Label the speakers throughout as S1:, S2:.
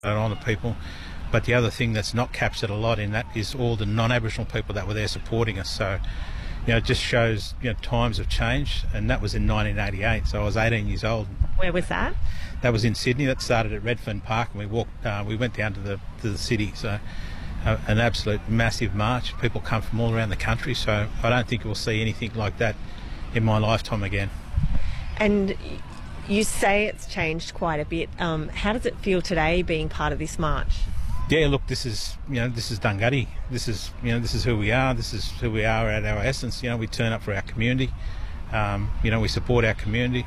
S1: on the people. But the other thing that's not captured a lot in that is all the non-Aboriginal people that were there supporting us. So, it just shows, times have changed, and that was in 1988, so I was 18 years old.
S2: Where was that?
S1: That was in Sydney. That started at Redfern Park, and we went down to the city. So, an absolute massive march. People come from all around the country, so I don't think we'll see anything like that in my lifetime again.
S2: And you say it's changed quite a bit. How does it feel today being part of this march?
S1: Yeah, look, this is Dunghutti. This is who we are. This is who we are at our essence. We turn up for our community. We support our community.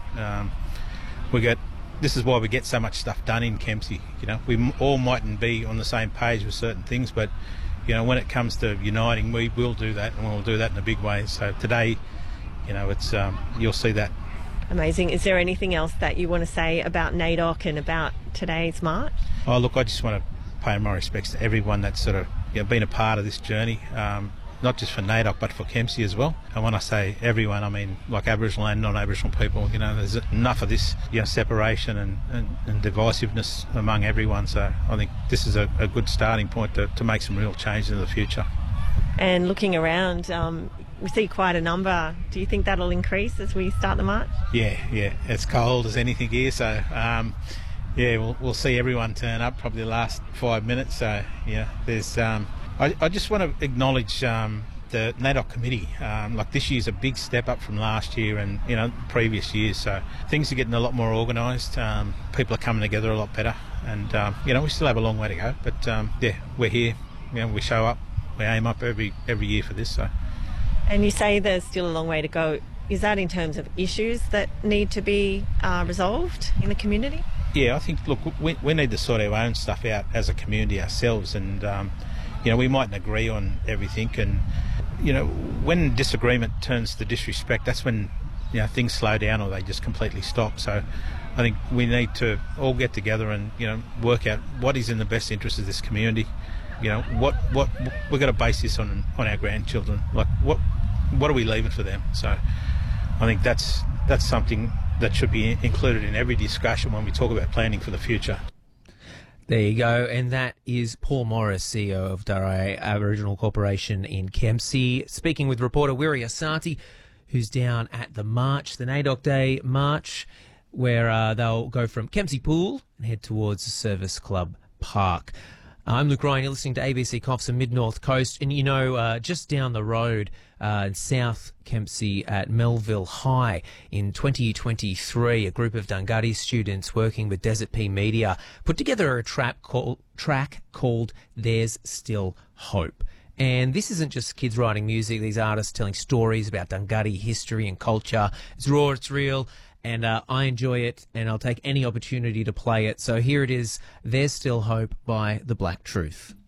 S1: This is why we get so much stuff done in Kempsey. We all mightn't be on the same page with certain things, but when it comes to uniting, we will do that, and we'll do that in a big way. So today, it's you'll see that.
S2: Amazing. Is there anything else that you want to say about NAIDOC and about today's march?
S1: Oh, look, I just want to pay my respects to everyone that's sort of been a part of this journey, not just for NAIDOC but for Kempsey as well. And when I say everyone, I mean like Aboriginal and non-Aboriginal people. There's enough of this separation and divisiveness among everyone. So I think this is a good starting point to make some real change in the future.
S2: And looking around, we see quite a number. Do you think that'll increase as we start the march?
S1: Yeah. It's cold as anything here, so we'll see everyone turn up probably the last 5 minutes. So there's. I just want to acknowledge the NAIDOC committee. This year's a big step up from last year and previous years. So things are getting a lot more organised. People are coming together a lot better, and we still have a long way to go. But we're here. We show up. We aim up every year for this. So.
S2: And you say there's still a long way to go. Is that in terms of issues that need to be resolved in the community?
S1: Yeah, I think, look, we need to sort our own stuff out as a community ourselves, and, we mightn't agree on everything, and, when disagreement turns to disrespect, that's when, things slow down or they just completely stop. So I think we need to all get together and, work out what is in the best interest of this community. What we've got to base this on our grandchildren. Like, what are we leaving for them? So I think that's something that should be included in every discussion when we talk about planning for the future.
S3: There you go, and that is Paul Morris, CEO of Darrai Aboriginal Corporation in Kempsey, speaking with reporter Wiri Asati, who's down at the march, the NAIDOC Day March, where they'll go from Kempsey Pool and head towards the Service Club Park. I'm Luke Ryan, you're listening to ABC Coffs and Mid-North Coast, and just down the road in South Kempsey at Melville High in 2023, a group of Dunghutti students working with Desert Pea Media put together a track called There's Still Hope. And this isn't just kids writing music, these artists telling stories about Dunghutti history and culture. It's raw, it's real, and I enjoy it, and I'll take any opportunity to play it. So here it is, There's Still Hope by The Black Truth.